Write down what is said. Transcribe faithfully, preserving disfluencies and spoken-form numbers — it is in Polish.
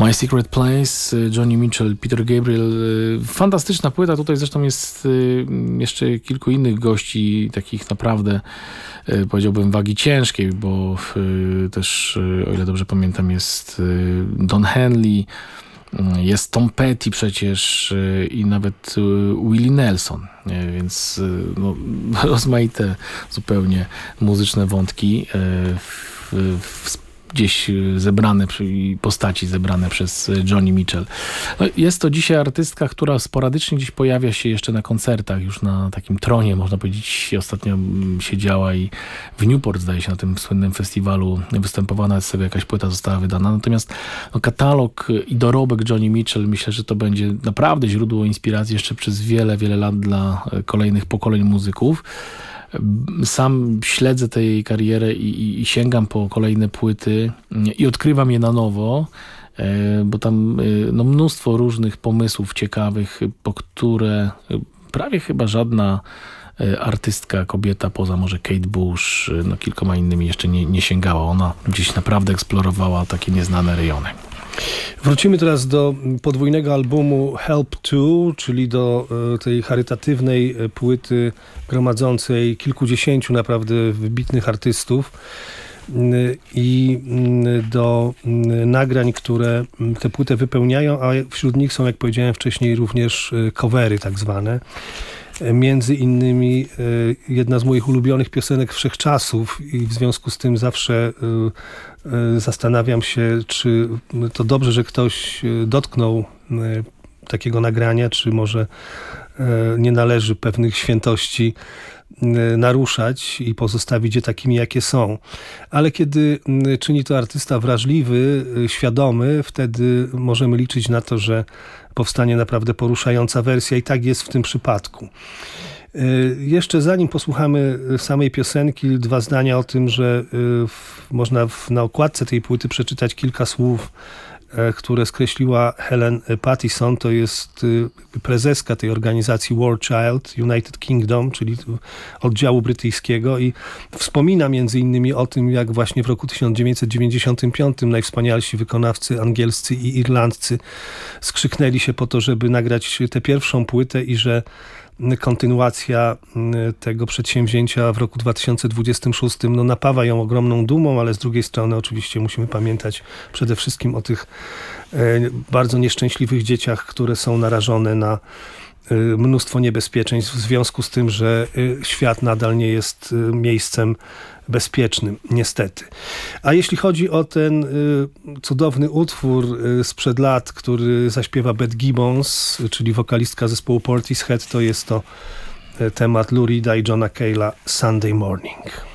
My Secret Place, Johnny Mitchell, Peter Gabriel. Fantastyczna płyta. Tutaj zresztą jest jeszcze kilku innych gości, takich naprawdę, powiedziałbym, wagi ciężkiej, bo też, o ile dobrze pamiętam, jest Don Henley, jest Tom Petty przecież i nawet Willie Nelson, więc no, rozmaite zupełnie muzyczne wątki w, w gdzieś zebrane, postaci zebrane przez Johnny Mitchell. No, jest to dzisiaj artystka, która sporadycznie gdzieś pojawia się jeszcze na koncertach, już na takim tronie, można powiedzieć. Ostatnio siedziała i w Newport, zdaje się, na tym słynnym festiwalu występowała, nawet sobie jakaś płyta została wydana. Natomiast no, katalog i dorobek Johnny Mitchell, myślę, że to będzie naprawdę źródło inspiracji jeszcze przez wiele, wiele lat dla kolejnych pokoleń muzyków. Sam śledzę tę jej karierę i, i, i sięgam po kolejne płyty i odkrywam je na nowo, bo tam no, mnóstwo różnych pomysłów ciekawych, po które prawie chyba żadna artystka, kobieta, poza może Kate Bush, no kilkoma innymi jeszcze nie, nie sięgała. Ona gdzieś naprawdę eksplorowała takie nieznane rejony. Wrócimy teraz do podwójnego albumu Help two, czyli do tej charytatywnej płyty gromadzącej kilkudziesięciu naprawdę wybitnych artystów i do nagrań, które tę płytę wypełniają, a wśród nich są, jak powiedziałem wcześniej, również covery tak zwane. Między innymi jedna z moich ulubionych piosenek wszechczasów i w związku z tym zawsze zastanawiam się, czy to dobrze, że ktoś dotknął takiego nagrania, czy może nie należy pewnych świętości naruszać i pozostawić je takimi, jakie są. Ale kiedy czyni to artysta wrażliwy, świadomy, wtedy możemy liczyć na to, że powstanie naprawdę poruszająca wersja i tak jest w tym przypadku. Jeszcze zanim posłuchamy samej piosenki, dwa zdania o tym, że można na okładce tej płyty przeczytać kilka słów, które skreśliła Helen Pattison. To jest prezeska tej organizacji War Child United Kingdom, czyli oddziału brytyjskiego, i wspomina między innymi o tym, jak właśnie w roku tysiąc dziewięćset dziewięćdziesiątym piątym najwspanialsi wykonawcy angielscy i irlandzcy skrzyknęli się po to, żeby nagrać tę pierwszą płytę i że kontynuacja tego przedsięwzięcia w roku dwa tysiące dwudziestym szóstym no, napawa ją ogromną dumą, ale z drugiej strony oczywiście musimy pamiętać przede wszystkim o tych bardzo nieszczęśliwych dzieciach, które są narażone na mnóstwo niebezpieczeństw w związku z tym, że świat nadal nie jest miejscem bezpiecznym, niestety. A jeśli chodzi o ten cudowny utwór sprzed lat, który zaśpiewa Beth Gibbons, czyli wokalistka zespołu Portishead, to jest to temat Lou Reeda i Johna Cale'a Sunday Morning.